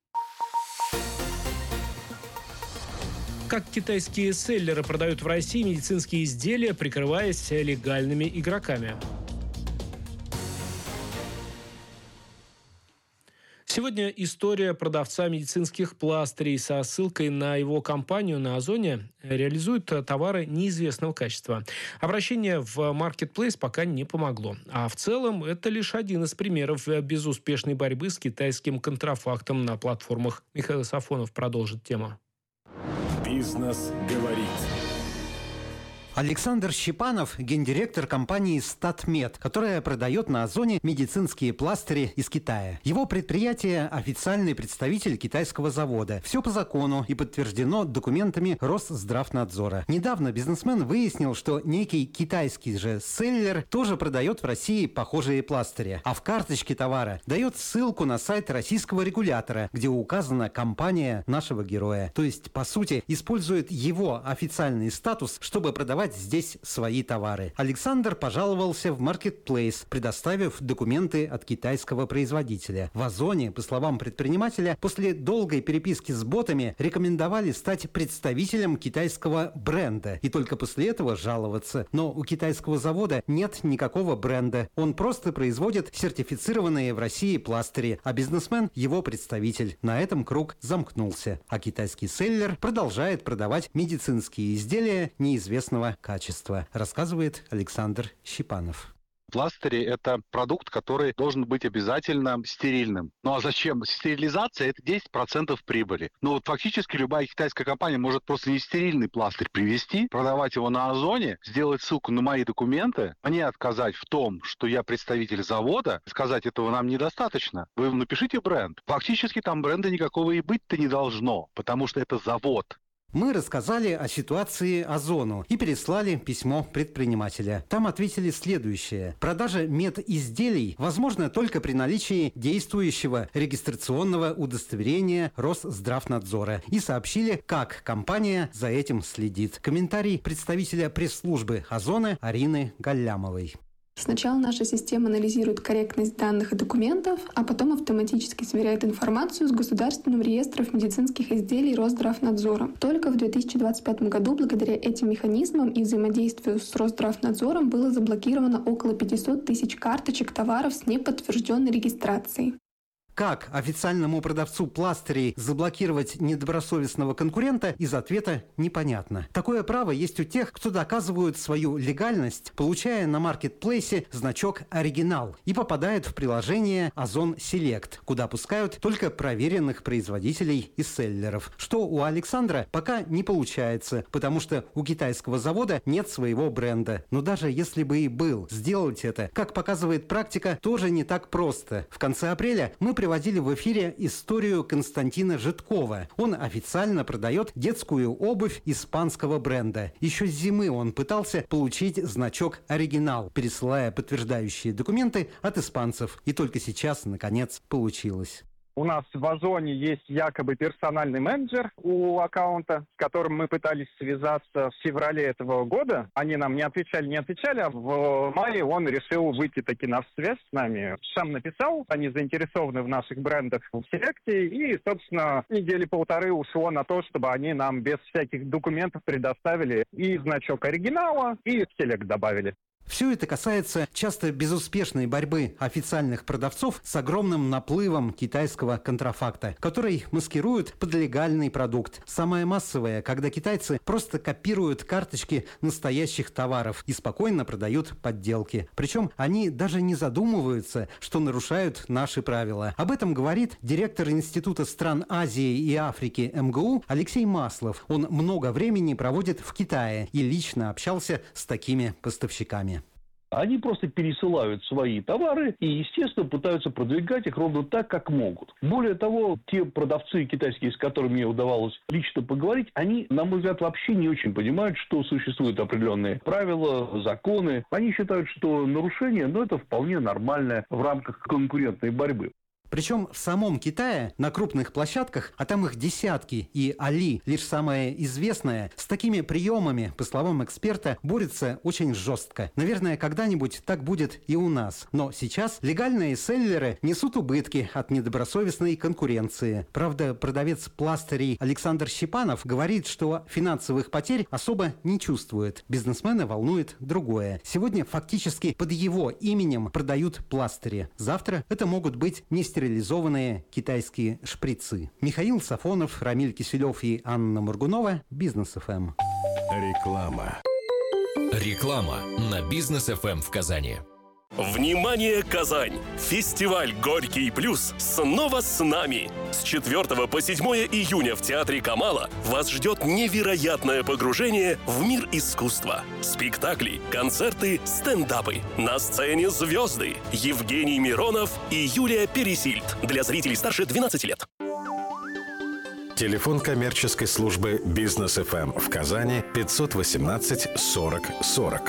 Как китайские селлеры продают в России медицинские изделия, прикрываясь легальными игроками. Сегодня история продавца медицинских пластырей со ссылкой на его компанию на Озоне реализует товары неизвестного качества. Обращение в Marketplace пока не помогло. А в целом это лишь один из примеров безуспешной борьбы с китайским контрафактом на платформах. Михаил Сафонов продолжит тему. Бизнес говорит. Александр Щипанов – гендиректор компании «Статмед», которая продает на Озоне медицинские пластыри из Китая. Его предприятие – официальный представитель китайского завода. Все по закону и подтверждено документами Росздравнадзора. Недавно бизнесмен выяснил, что некий китайский же селлер тоже продает в России похожие пластыри. А в карточке товара дает ссылку на сайт российского регулятора, где указана компания нашего героя. То есть, по сути, использует его официальный статус, чтобы продавать здесь свои товары. Александр пожаловался в Marketplace, предоставив документы от китайского производителя. В Озоне, по словам предпринимателя, после долгой переписки с ботами рекомендовали стать представителем китайского бренда и только после этого жаловаться. Но у китайского завода нет никакого бренда. Он просто производит сертифицированные в России пластыри, а бизнесмен – его представитель. На этом круг замкнулся. А китайский селлер продолжает продавать медицинские изделия неизвестного качества, рассказывает Александр Щипанов. Пластыри – это продукт, который должен быть обязательно стерильным. Ну а зачем? Стерилизация – это десять процентов прибыли. Но вот фактически любая китайская компания может просто нестерильный пластырь привезти, продавать его на Озоне, сделать ссылку на мои документы, мне отказать в том, что я представитель завода, сказать, этого нам недостаточно. Вы напишите бренд. Фактически там бренда никакого и быть-то не должно, потому что это завод. Мы рассказали о ситуации Озону и переслали письмо предпринимателя. Там ответили следующее. Продажа медизделий возможна только при наличии действующего регистрационного удостоверения Росздравнадзора. И сообщили, как компания за этим следит. Комментарий представителя пресс-службы Озона Арины Галлямовой. Сначала наша система анализирует корректность данных и документов, а потом автоматически сверяет информацию с Государственным реестром медицинских изделий Росздравнадзора. Только в две тысячи двадцать пятом году благодаря этим механизмам и взаимодействию с Росздравнадзором было заблокировано около пятьсот тысяч карточек товаров с неподтвержденной регистрацией. Как официальному продавцу пластырей заблокировать недобросовестного конкурента, из ответа непонятно. Такое право есть у тех, кто доказывают свою легальность, получая на маркетплейсе значок «Оригинал» и попадает в приложение Озон Селект, куда пускают только проверенных производителей и селлеров. Что у Александра пока не получается, потому что у китайского завода нет своего бренда. Но даже если бы и был, сделать это, как показывает практика, тоже не так просто. В конце апреля мы приводили в эфире историю Константина Житкова. Он официально продает детскую обувь испанского бренда. Еще с зимы он пытался получить значок «Оригинал», пересылая подтверждающие документы от испанцев. И только сейчас, наконец, получилось. У нас в Озоне есть якобы персональный менеджер у аккаунта, с которым мы пытались связаться в феврале этого года. Они нам не отвечали, не отвечали, а в мае он решил выйти таки на связь с нами. Сам написал, они заинтересованы в наших брендах в Селекте, и, собственно, недели полторы ушло на то, чтобы они нам без всяких документов предоставили и значок оригинала, и Селект добавили. Все это касается часто безуспешной борьбы официальных продавцов с огромным наплывом китайского контрафакта, который маскируют под легальный продукт. Самое массовое, когда китайцы просто копируют карточки настоящих товаров и спокойно продают подделки. Причем они даже не задумываются, что нарушают наши правила. Об этом говорит директор Института стран Азии и Африки эм гэ у Алексей Маслов. Он много времени проводит в Китае и лично общался с такими поставщиками. Они просто пересылают свои товары и, естественно, пытаются продвигать их ровно так, как могут. Более того, те продавцы китайские, с которыми мне удавалось лично поговорить, они, на мой взгляд, вообще не очень понимают, что существуют определенные правила, законы. Они считают, что нарушение, ну, это вполне нормальное в рамках конкурентной борьбы. Причем в самом Китае, на крупных площадках, а там их десятки, и Али, лишь самое известное, с такими приемами, по словам эксперта, борется очень жестко. Наверное, когда-нибудь так будет и у нас. Но сейчас легальные селлеры несут убытки от недобросовестной конкуренции. Правда, продавец пластырей Александр Щепанов говорит, что финансовых потерь особо не чувствует. Бизнесмена волнует другое. Сегодня фактически под его именем продают пластыри. Завтра это могут быть не стерилизованные китайские шприцы. Михаил Сафонов, Рамиль Киселев и Анна Моргунова. Бизнес эф эм. Реклама. Реклама на Бизнес эф эм в Казани. Внимание, Казань! Фестиваль «Горький плюс» снова с нами! С четвёртого по седьмое июня в Театре Камала вас ждет невероятное погружение в мир искусства. Спектакли, концерты, стендапы. На сцене звезды Евгений Миронов и Юлия Пересильд. Для зрителей старше двенадцати лет. Телефон коммерческой службы «Бизнес эф эм» в Казани пятьсот восемнадцать сорок сорок.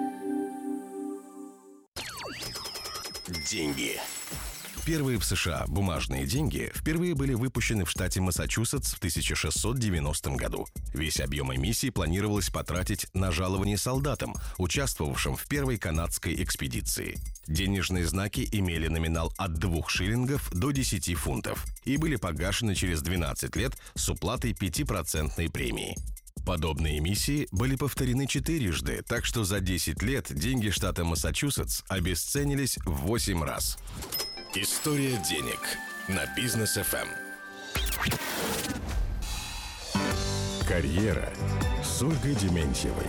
Деньги. Первые в США бумажные деньги впервые были выпущены в штате Массачусетс в тысяча шестьсот девяностом году. Весь объем эмиссии планировалось потратить на жалование солдатам, участвовавшим в первой канадской экспедиции. Денежные знаки имели номинал от двух шиллингов до десяти фунтов и были погашены через двенадцать лет с уплатой пятипроцентной премии. Подобные эмиссии были повторены четырежды, так что за десять лет деньги штата Массачусетс обесценились в восемь раз. История денег на Бизнес эф эм. Карьера с Ольгой Дементьевой.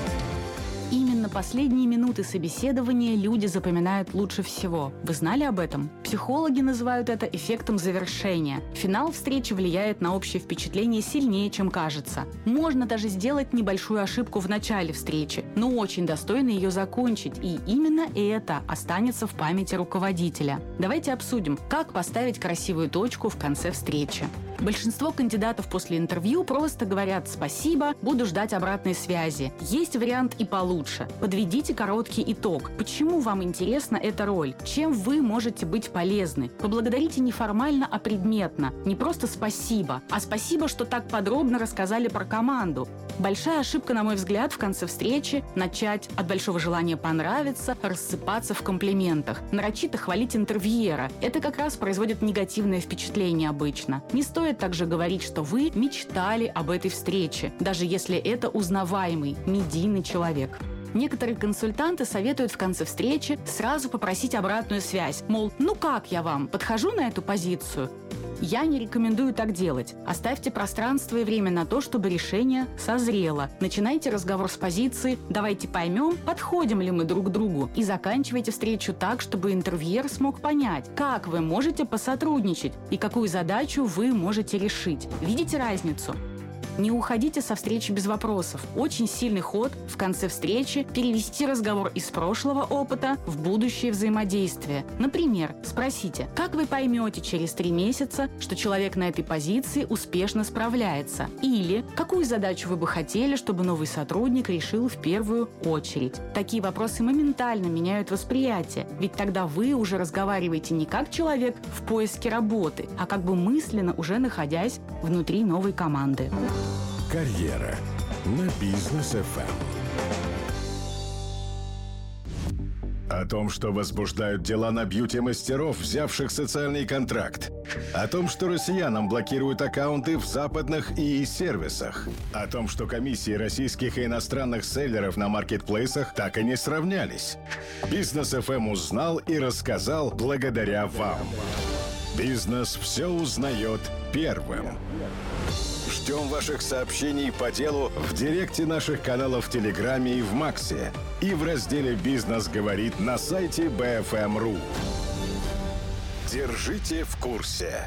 Именно последние минуты собеседования люди запоминают лучше всего. Вы знали об этом? Психологи называют это эффектом завершения. Финал встречи влияет на общее впечатление сильнее, чем кажется. Можно даже сделать небольшую ошибку в начале встречи, но очень достойно ее закончить, и именно это останется в памяти руководителя. Давайте обсудим, как поставить красивую точку в конце встречи. Большинство кандидатов после интервью просто говорят «спасибо, буду ждать обратной связи». Есть вариант и получше. Подведите короткий итог. Почему вам интересна эта роль? Чем вы можете быть полезны? Поблагодарите не формально, а предметно. Не просто «спасибо», а «спасибо, что так подробно рассказали про команду». Большая ошибка, на мой взгляд, в конце встречи – начать от большого желания понравиться, рассыпаться в комплиментах, нарочито хвалить интервьюера. Это как раз производит негативное впечатление обычно. Не стоит также говорить, что вы мечтали об этой встрече, даже если это узнаваемый, медийный человек. Некоторые консультанты советуют в конце встречи сразу попросить обратную связь, мол, ну как я вам, подхожу на эту позицию? Я не рекомендую так делать. Оставьте пространство и время на то, чтобы решение созрело. Начинайте разговор с позиции «давайте поймем, подходим ли мы друг к другу» и заканчивайте встречу так, чтобы интервьюер смог понять, как вы можете посотрудничать и какую задачу вы можете решить. Видите разницу? Не уходите со встречи без вопросов. Очень сильный ход в конце встречи – перевести разговор из прошлого опыта в будущее взаимодействие. Например, спросите, как вы поймете через три месяца, что человек на этой позиции успешно справляется? Или какую задачу вы бы хотели, чтобы новый сотрудник решил в первую очередь? Такие вопросы моментально меняют восприятие, ведь тогда вы уже разговариваете не как человек в поиске работы, а как бы мысленно уже находясь внутри новой команды. Карьера на Бизнес эф эм. О том, что возбуждают дела на бьюти-мастеров, взявших социальный контракт. О том, что россиянам блокируют аккаунты в западных и и-сервисах. О том, что комиссии российских и иностранных селлеров на маркетплейсах так и не сравнялись. Бизнес эф эм узнал и рассказал благодаря вам. Бизнес все узнает первым. Ждем ваших сообщений по делу в директе наших каналов в Телеграме и в Максе. И в разделе «Бизнес говорит» на сайте би эф эм точка ру. Держите в курсе.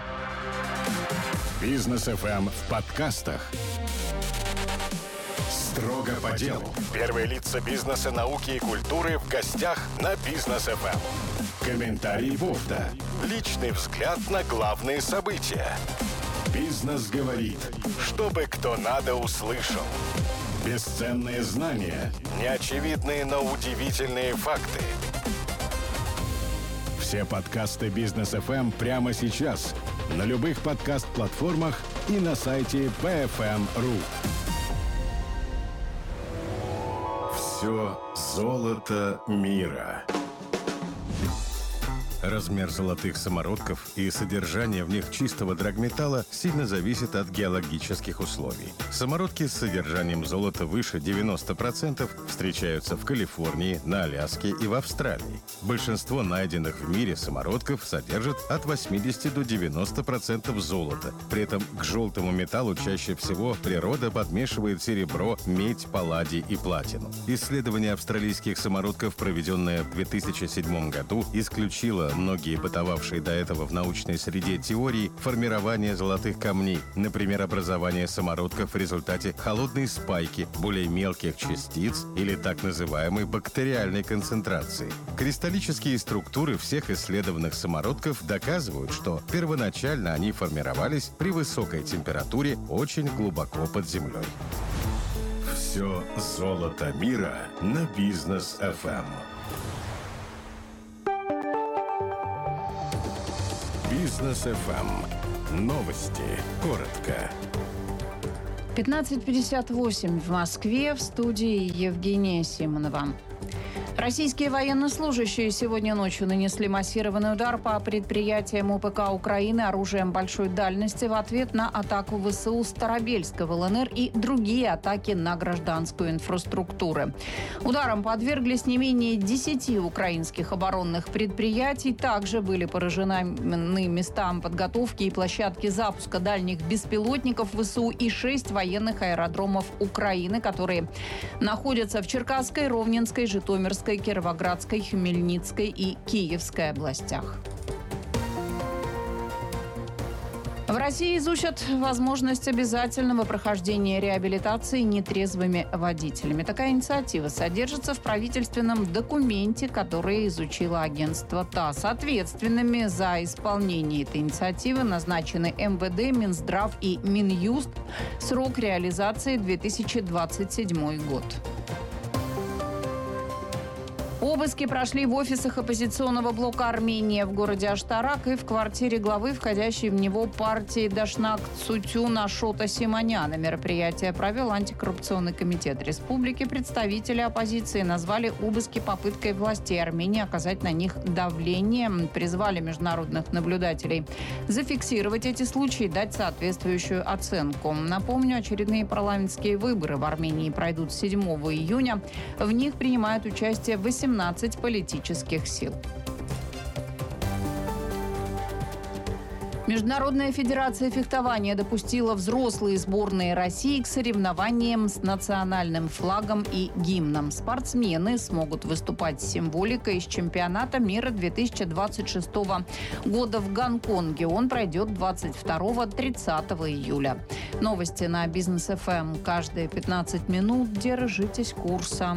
Бизнес эф эм в подкастах. Строго по делу. Первые лица бизнеса, науки и культуры в гостях на Бизнес эф эм. Комментарий Бофта. Личный взгляд на главные события. Бизнес говорит, чтобы кто надо услышал. Бесценные знания, неочевидные, но удивительные факты. Все подкасты Бизнес эф эм прямо сейчас на любых подкаст-платформах и на сайте би эф эм точка ру. Все золото мира. Размер золотых самородков и содержание в них чистого драгметалла сильно зависит от геологических условий. Самородки с содержанием золота выше девяноста процентов встречаются в Калифорнии, на Аляске и в Австралии. Большинство найденных в мире самородков содержат от восьмидесяти до девяноста процентов золота. При этом к желтому металлу чаще всего природа подмешивает серебро, медь, палладий и платину. Исследование австралийских самородков, проведенное в две тысячи седьмом году, исключило многие бытовавшие до этого в научной среде теории формирования золотых камней, например, образование самородков в результате холодной спайки более мелких частиц или так называемой бактериальной концентрации. Кристаллические структуры всех исследованных самородков доказывают, что первоначально они формировались при высокой температуре очень глубоко под землей. Все золото мира на Бизнес эф эм. Бизнес эф эм. Новости. Коротко. пятнадцать пятьдесят восемь в Москве. В студии Евгения Симонова. Российские военнослужащие сегодня ночью нанесли массированный удар по предприятиям о пэ ка Украины оружием большой дальности в ответ на атаку вэ эс у Старобельска в эл эн эр и другие атаки на гражданскую инфраструктуру. Ударом подверглись не менее десяти украинских оборонных предприятий. Также были поражены места подготовки и площадки запуска дальних беспилотников вэ эс у и шесть военных аэродромов Украины, которые находятся в Черкасской, Ровненской, Житомирской, Кировоградской, Хмельницкой и Киевской областях. В России изучат возможность обязательного прохождения реабилитации нетрезвыми водителями. Такая инициатива содержится в правительственном документе, который изучило агентство ТАСС. Ответственными за исполнение этой инициативы назначены эм вэ дэ, Минздрав и Минюст. Срок реализации две тысячи двадцать седьмой год. Обыски прошли в офисах оппозиционного блока «Армения» в городе Аштарак и в квартире главы, входящей в него партии Дашнак Цутюна Ашота Симоняна. Мероприятие провел антикоррупционный комитет республики. Представители оппозиции назвали обыски попыткой властей Армении оказать на них давление. Призвали международных наблюдателей зафиксировать эти случаи и дать соответствующую оценку. Напомню, очередные парламентские выборы в Армении пройдут седьмого июня. В них принимают участие восемнадцать политических сил. Международная федерация фехтования допустила взрослые сборные России к соревнованиям с национальным флагом и гимном. Спортсмены смогут выступать с символикой из чемпионата мира две тысячи двадцать шестого года в Гонконге. Он пройдет двадцать второго — тридцатого июля. Новости на Бизнес эф эм. Каждые пятнадцать минут. Держитесь курса.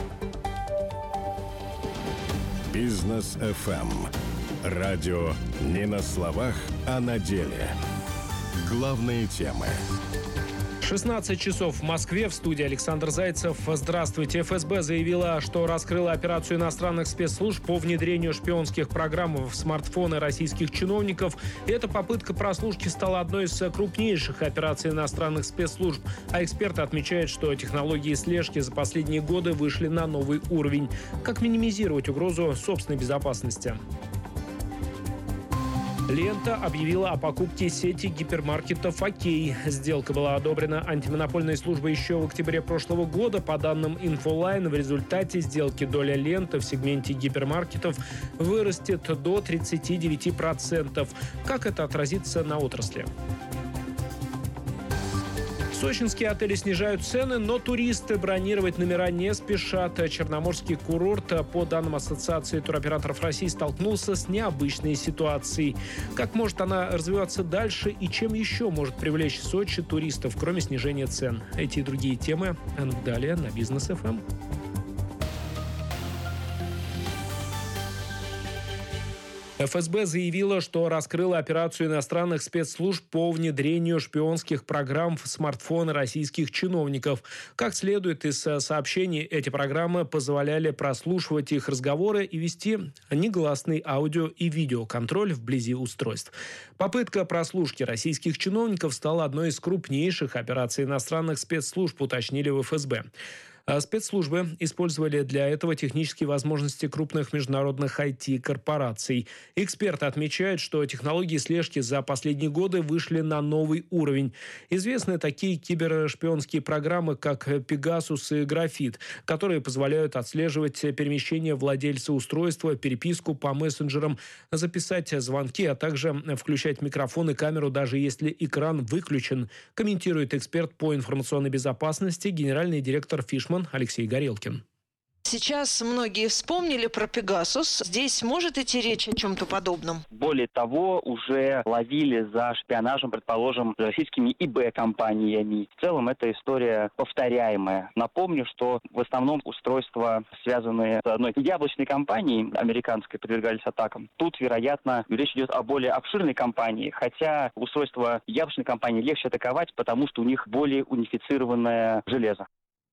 Бизнес эф эм. Радио не на словах, а на деле. Главные темы. шестнадцать часов в Москве. В студии Александр Зайцев. Здравствуйте. эф эс бэ заявила, что раскрыла операцию иностранных спецслужб по внедрению шпионских программ в смартфоны российских чиновников. Эта попытка прослушки стала одной из крупнейших операций иностранных спецслужб. А эксперты отмечают, что технологии слежки за последние годы вышли на новый уровень. Как минимизировать угрозу собственной безопасности? Лента объявила о покупке сети гипермаркетов «Окей». Сделка была одобрена антимонопольной службой еще в октябре прошлого года. По данным Инфолайн, в результате сделки доля ленты в сегменте гипермаркетов вырастет до тридцати девяти процентов. Как это отразится на отрасли? Сочинские отели снижают цены, но туристы бронировать номера не спешат. Черноморский курорт, по данным Ассоциации туроператоров России, столкнулся с необычной ситуацией. Как может она развиваться дальше и чем еще может привлечь Сочи туристов, кроме снижения цен? Эти и другие темы далее на Бизнес эф эм. эф эс бэ заявила, что раскрыла операцию иностранных спецслужб по внедрению шпионских программ в смартфоны российских чиновников. Как следует из сообщений, эти программы позволяли прослушивать их разговоры и вести негласный аудио- и видеоконтроль вблизи устройств. Попытка прослушки российских чиновников стала одной из крупнейших операций иностранных спецслужб, уточнили в эф эс бэ. Спецслужбы использовали для этого технические возможности крупных международных ай ти-корпораций. Эксперты отмечают, что технологии слежки за последние годы вышли на новый уровень. Известны такие кибершпионские программы, как «Пегасус» и «Графит», которые позволяют отслеживать перемещение владельца устройства, переписку по мессенджерам, записать звонки, а также включать микрофон и камеру, даже если экран выключен, комментирует эксперт по информационной безопасности, генеральный директор Фишман Алексей Горелкин. Сейчас многие вспомнили про Пегасус. Здесь может идти речь о чем-то подобном? Более того, уже ловили за шпионажем, предположим, российскими и бэ-компаниями. В целом, эта история повторяемая. Напомню, что в основном устройства, связанные с одной яблочной компанией, американской, подвергались атакам. Тут, вероятно, речь идет о более обширной компании, хотя устройства яблочной компании легче атаковать, потому что у них более унифицированное железо.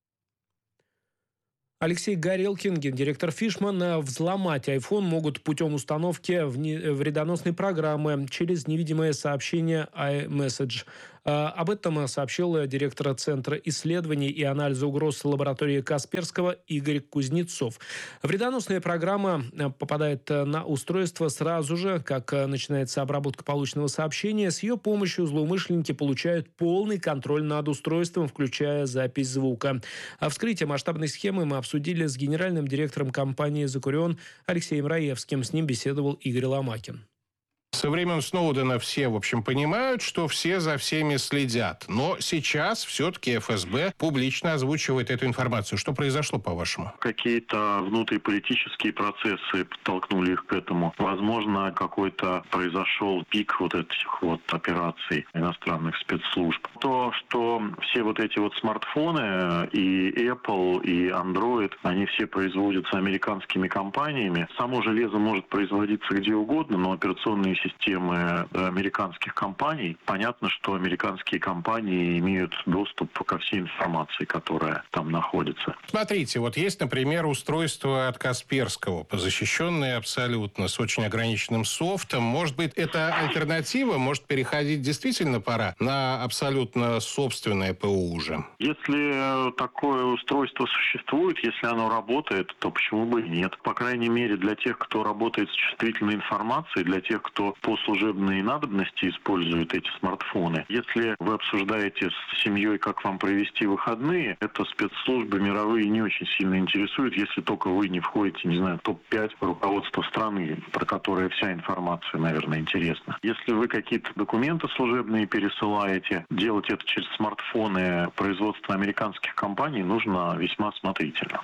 Алексей Горелкин, гендиректор Фишман. Взломать iPhone могут путем установки вредоносной программы через невидимое сообщение iMessage. Об этом сообщил директор Центра исследований и анализа угроз лаборатории Касперского Игорь Кузнецов. Вредоносная программа попадает на устройство сразу же, как начинается обработка полученного сообщения. С ее помощью злоумышленники получают полный контроль над устройством, включая запись звука. А вскрытие масштабной схемы мы обсудили с генеральным директором компании «Закурион» Алексеем Раевским. С ним беседовал Игорь Ломакин. Со времен Сноудена все, в общем, понимают, что все за всеми следят. Но сейчас все-таки эф эс бэ публично озвучивает эту информацию. Что произошло, по-вашему? Какие-то внутриполитические процессы подтолкнули их к этому. Возможно, какой-то произошел пик вот этих вот операций иностранных спецслужб. То, что все вот эти вот смартфоны, и Apple, и Android, они все производятся американскими компаниями. Само железо может производиться где угодно, но операционные системы американских компаний, понятно, что американские компании имеют доступ ко всей информации, которая там находится. Смотрите, вот есть, например, устройство от Касперского, защищенное абсолютно, с очень ограниченным софтом. Может быть, это альтернатива? Может, переходить действительно пора на абсолютно собственное ПО уже? Если такое устройство существует, если оно работает, то почему бы и нет? По крайней мере, для тех, кто работает с чувствительной информацией, для тех, кто по служебной надобности использует эти смартфоны. Если вы обсуждаете с семьей, как вам провести выходные, это спецслужбы мировые не очень сильно интересуют, если только вы не входите, не знаю, в топ пять руководства страны, про которое вся информация, наверное, интересна. Если вы какие-то документы служебные пересылаете, делать это через смартфоны производства американских компаний нужно весьма осмотрительно.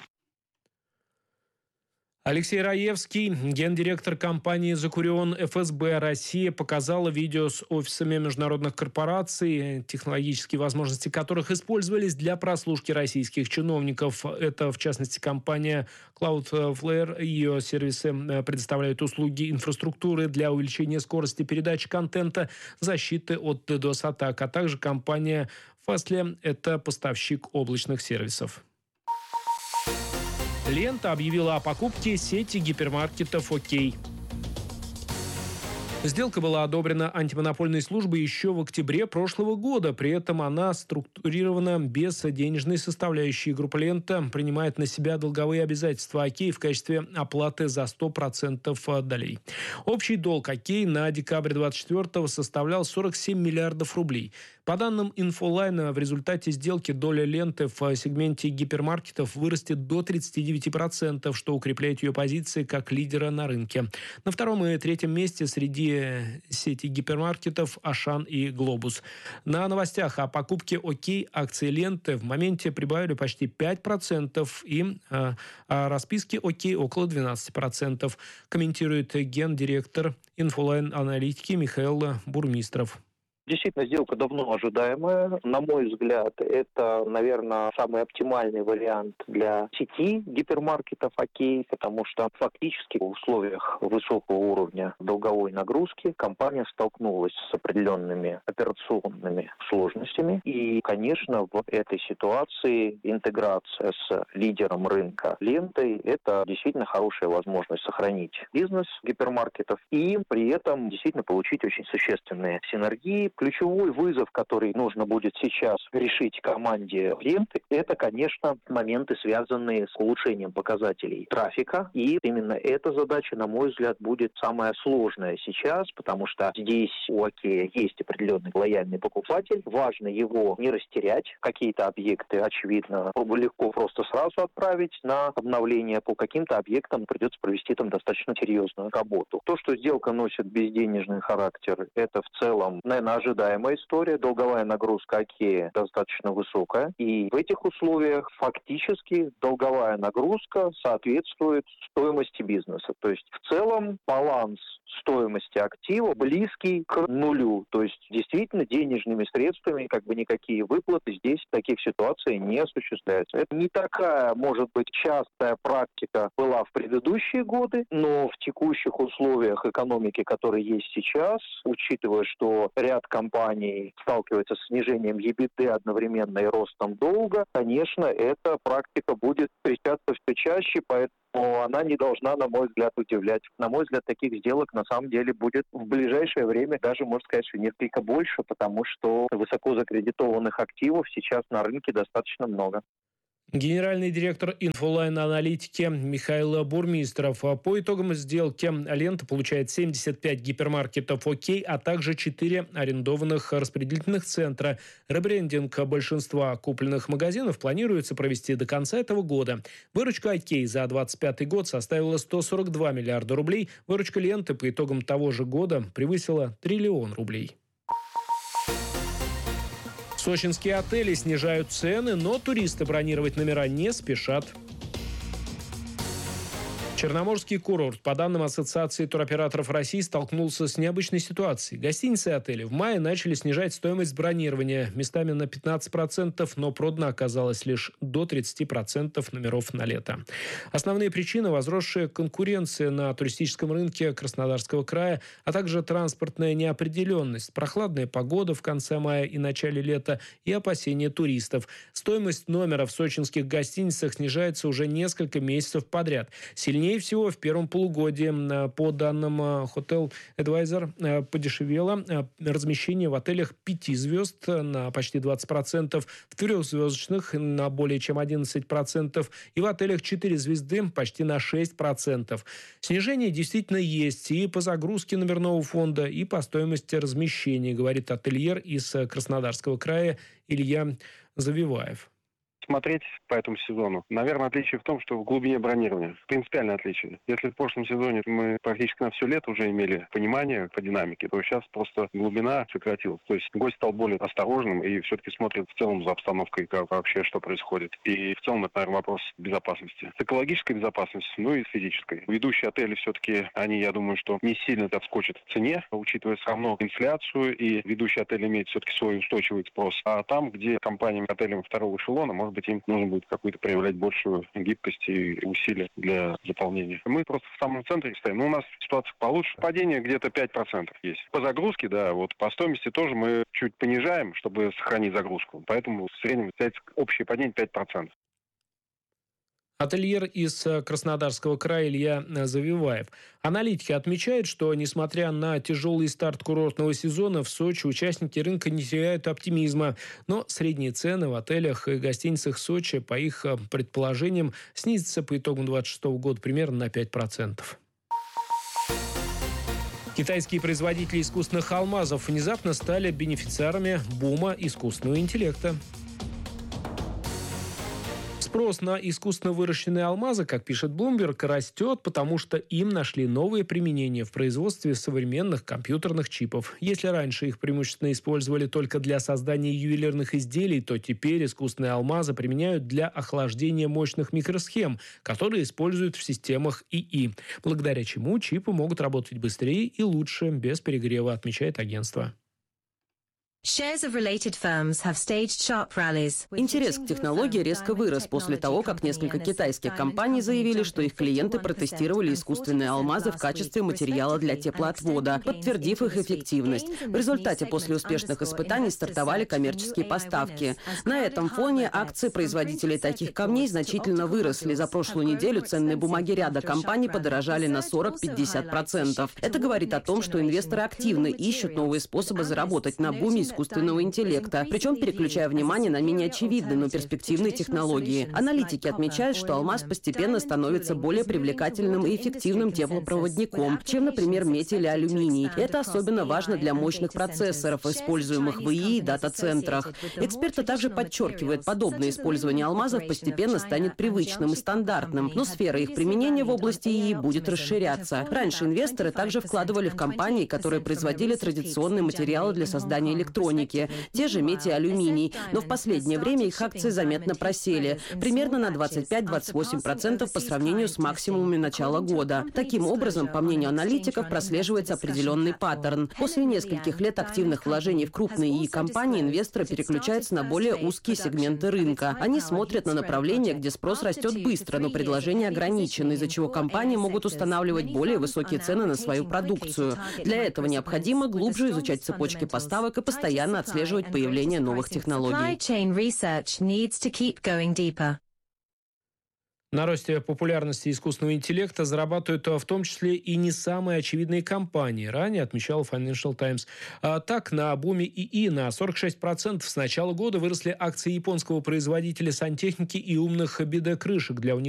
Алексей Раевский, гендиректор компании «Закурион». эф эс бэ Россия показала видео с офисами международных корпораций, технологические возможности которых использовались для прослушки российских чиновников. Это, в частности, компания Cloudflare. Ее сервисы предоставляют услуги инфраструктуры для увеличения скорости передачи контента, защиты от ддос-атак, а также компания Fastly. Это поставщик облачных сервисов. Лента объявила о покупке сети гипермаркетов «Окей». Сделка была одобрена антимонопольной службой еще в октябре прошлого года. При этом она структурирована без денежной составляющей. Группа «Лента» принимает на себя долговые обязательства «Окей» в качестве оплаты за сто процентов долей. Общий долг «Окей» на декабрь двадцать четвёртого составлял сорок семь миллиардов рублей. По данным Инфолайна, в результате сделки доля ленты в сегменте гипермаркетов вырастет до тридцати девяти процентов, что укрепляет ее позиции как лидера на рынке. На втором и третьем месте среди сети гипермаркетов Ашан и Глобус. На новостях о покупке ОК акции ленты в моменте прибавили почти пять процентов и э, о расписке ОК около двенадцати процентов, комментирует гендиректор Инфолайн аналитики Михаил Бурмистров. Действительно, сделка давно ожидаемая. На мой взгляд, это, наверное, самый оптимальный вариант для сети гипермаркетов ОК, потому что фактически в условиях высокого уровня долговой нагрузки компания столкнулась с определенными операционными сложностями. И, конечно, в этой ситуации интеграция с лидером рынка лентой – это действительно хорошая возможность сохранить бизнес гипермаркетов и при этом действительно получить очень существенные синергии. Ключевой вызов, который нужно будет сейчас решить команде ленты, это, конечно, моменты, связанные с улучшением показателей трафика. И именно эта задача, на мой взгляд, будет самая сложная сейчас, потому что здесь у Окея есть определенный лояльный покупатель. Важно его не растерять. Какие-то объекты, очевидно, легко просто сразу отправить на обновление. По каким-то объектам придется провести там достаточно серьезную работу. То, что сделка носит безденежный характер, это в целом, наверное, ожидаемая история. Долговая нагрузка Окея достаточно высокая. И в этих условиях фактически долговая нагрузка соответствует стоимости бизнеса. То есть в целом баланс стоимости актива близкий к нулю. То есть действительно денежными средствами как бы никакие выплаты здесь в таких ситуациях не осуществляются. Это не такая, может быть, частая практика была в предыдущие годы, но в текущих условиях экономики, которые есть сейчас, учитывая, что ряд компаний сталкивается с снижением EBITDA одновременно и ростом долга, конечно, эта практика будет встречаться все чаще, поэтому она не должна, на мой взгляд, удивлять. На мой взгляд, таких сделок на самом деле будет в ближайшее время даже, можно сказать, что несколько больше, потому что высоко закредитованных активов сейчас на рынке достаточно много. Генеральный директор Инфолайн аналитики Михаил Бурмистров. По итогам сделки лента получает семьдесят пять гипермаркетов ОК, а также четыре арендованных распределительных центра. Ребрендинг большинства купленных магазинов планируется провести до конца этого года. Выручка ОК за двадцать пятый год составила сто сорок два миллиарда рублей. Выручка ленты по итогам того же года превысила триллион рублей. Сочинские отели снижают цены, но туристы бронировать номера не спешат. Черноморский курорт, по данным Ассоциации туроператоров России, столкнулся с необычной ситуацией. Гостиницы и отели в мае начали снижать стоимость бронирования местами на пятнадцать процентов, но продано оказалось лишь до тридцати процентов номеров на лето. Основные причины – возросшая конкуренция на туристическом рынке Краснодарского края, а также транспортная неопределенность, прохладная погода в конце мая и начале лета и опасения туристов. Стоимость номера в сочинских гостиницах снижается уже несколько месяцев подряд. Сильнее всего в первом полугодии, по данным Hotel Advisor, подешевело размещение в отелях пяти звезд на почти двадцать процентов, в трехзвездочных на более чем одиннадцать процентов и в отелях четыре звезды почти на шесть процентов. Снижение действительно есть и по загрузке номерного фонда, и по стоимости размещения, говорит ательер из Краснодарского края Илья Завиваев. Смотреть по этому сезону. Наверное, отличие в том, что в глубине бронирования. Принципиальное отличие. Если в прошлом сезоне мы практически на все лето уже имели понимание по динамике, то сейчас просто глубина сократилась. То есть гость стал более осторожным и все-таки смотрит в целом за обстановкой, как вообще что происходит. И в целом это, наверное, вопрос безопасности. С экологической безопасностью, ну и с физической. Ведущие отели все-таки, они, я думаю, что не сильно отскочат в цене, учитывая все равно инфляцию, и ведущий отель имеет все-таки свой устойчивый спрос. А там, где компаниям, отелям второго эшелона, может быть, им нужно будет какую-то проявлять большую гибкость и усилия для заполнения. Мы просто в самом центре стоим. Ну, у нас ситуация получше. Падение где-то пять процентов есть. По загрузке, да, вот по стоимости тоже мы чуть понижаем, чтобы сохранить загрузку. Поэтому в среднем общее падение пять процентов. Ательер из Краснодарского края Илья Завиваев. Аналитики отмечают, что, несмотря на тяжелый старт курортного сезона, в Сочи участники рынка не теряют оптимизма. Но средние цены в отелях и гостиницах Сочи, по их предположениям, снизятся по итогам двадцать шестого года примерно на пять процентов. Китайские производители искусственных алмазов внезапно стали бенефициарами бума искусственного интеллекта. Спрос на искусственно выращенные алмазы, как пишет Bloomberg, растет, потому что им нашли новые применения в производстве современных компьютерных чипов. Если раньше их преимущественно использовали только для создания ювелирных изделий, то теперь искусственные алмазы применяют для охлаждения мощных микросхем, которые используют в системах ИИ, благодаря чему чипы могут работать быстрее и лучше, без перегрева, отмечает агентство. Интерес к технологии резко вырос после того, как несколько китайских компаний заявили, что их клиенты протестировали искусственные алмазы в качестве материала для теплоотвода, подтвердив их эффективность. В результате после успешных испытаний стартовали коммерческие поставки. На этом фоне акции производителей таких камней значительно выросли. За прошлую неделю ценные бумаги ряда компаний подорожали на сорок-пятьдесят процентов. Это говорит о том, что инвесторы активно ищут новые способы заработать на буме искусственного интеллекта, причем переключая внимание на менее очевидные, но перспективные технологии. Аналитики отмечают, что алмаз постепенно становится более привлекательным и эффективным теплопроводником, чем, например, медь или алюминий. Это особенно важно для мощных процессоров, используемых в ИИ и дата-центрах. Эксперты также подчеркивают, подобное использование алмазов постепенно станет привычным и стандартным, но сфера их применения в области ИИ будет расширяться. Раньше инвесторы также вкладывали в компании, которые производили традиционные материалы для создания электроники, те же медь и алюминий, но в последнее время их акции заметно просели, примерно на двадцать пять - двадцать восемь процентов по сравнению с максимумами начала года. Таким образом, по мнению аналитиков, прослеживается определенный паттерн. После нескольких лет активных вложений в крупные ИИ-компании инвесторы переключаются на более узкие сегменты рынка. Они смотрят на направления, где спрос растет быстро, но предложение ограничено, из-за чего компании могут устанавливать более высокие цены на свою продукцию. Для этого необходимо глубже изучать цепочки поставок и постоянно отслеживать появление новых технологий. На росте популярности искусственного интеллекта зарабатывают в том числе и не самые очевидные компании, ранее отмечал Financial Times. А так, на буме ИИ на сорок шесть процентов с начала года выросли акции японского производителя сантехники и умных би ди-крышек для унитазов.